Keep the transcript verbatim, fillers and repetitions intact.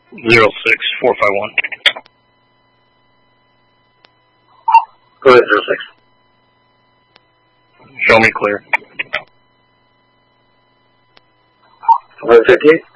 Zero six four five one. Go ahead, zero six. Show me clear. eleven fifty-eight.